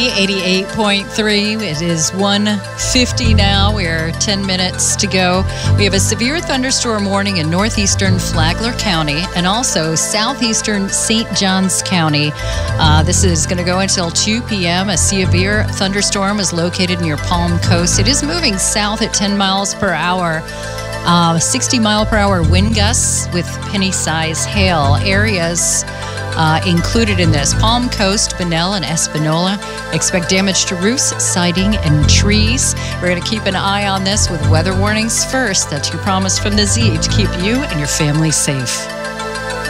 Z 88.3. It is 1:50 now. We're 10 minutes to go. We have a severe thunderstorm warning in northeastern Flagler County and also southeastern St. Johns County. This is going to go until 2 p.m. A severe thunderstorm is located near Palm Coast. It is moving south at 10 miles per hour. 60-mile-per-hour wind gusts with penny-size hail. Areas included in this: Palm Coast, Bunnell, and Espanola. Expect damage to roofs, siding, and trees. We're going to keep an eye on this with weather warnings first. That's your promise from the Z to keep you and your family safe.